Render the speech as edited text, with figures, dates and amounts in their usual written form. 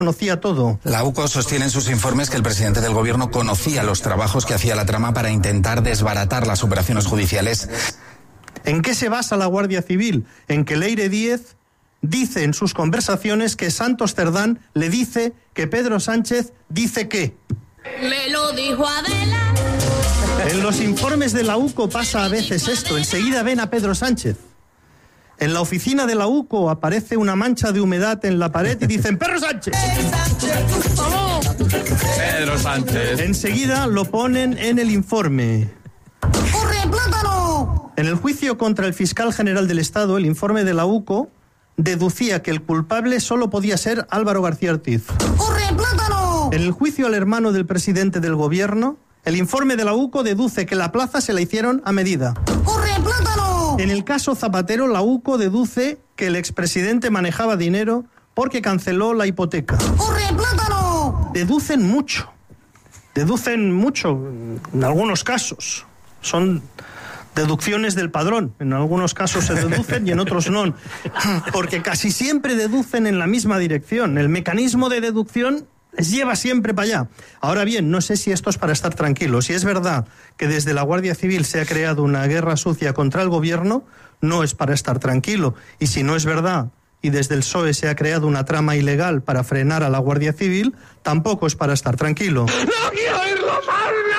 conocía todo. La UCO sostiene en sus informes que el presidente del gobierno conocía los trabajos que hacía la trama para intentar desbaratar las operaciones judiciales. ¿En qué se basa la Guardia Civil? En que Leire Díez dice en sus conversaciones que Santos Cerdán le dice que Pedro Sánchez dice que... Me lo dijo Adela. En los informes de la UCO pasa a veces esto, enseguida ven a Pedro Sánchez. En la oficina de la UCO aparece una mancha de humedad en la pared y dicen ¡Pedro Sánchez! Pedro Sánchez. Enseguida lo ponen en el informe. ¡Corre, plátano! En el juicio contra el fiscal general del Estado, el informe de la UCO deducía que el culpable solo podía ser Álvaro García Ortiz. ¡Corre, plátano! En el juicio al hermano del presidente del gobierno, el informe de la UCO deduce que la plaza se la hicieron a medida. ¡Corre, plátano! En el caso Zapatero, la UCO deduce que el expresidente manejaba dinero porque canceló la hipoteca. ¡Corre, plátano! Deducen mucho en algunos casos. Son deducciones del padrón. En algunos casos se deducen y en otros no. Porque casi siempre deducen en la misma dirección. El mecanismo de deducción les lleva siempre para allá. Ahora bien, no sé si esto es para estar tranquilos. Si es verdad que desde la Guardia Civil se ha creado una guerra sucia contra el gobierno, no es para estar tranquilo. Y si no es verdad y desde el PSOE se ha creado una trama ilegal para frenar a la Guardia Civil, tampoco es para estar tranquilo. ¡No quiero oírlo más!